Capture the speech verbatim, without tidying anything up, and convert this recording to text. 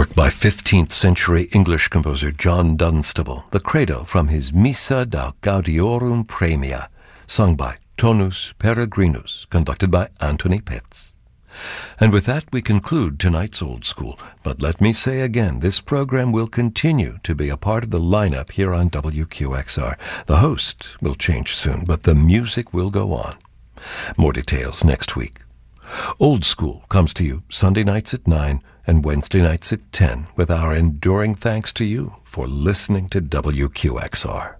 work by fifteenth century English composer John Dunstable, the credo from his Missa da Gaudiorum Premia, sung by Tonus Peregrinus, conducted by Anthony Pitts. And with that, we conclude tonight's Old School. But let me say again, this program will continue to be a part of the lineup here on W Q X R. The host will change soon, but the music will go on. More details next week. Old School comes to you Sunday nights at nine and Wednesday nights at ten, with our enduring thanks to you for listening to W Q X R.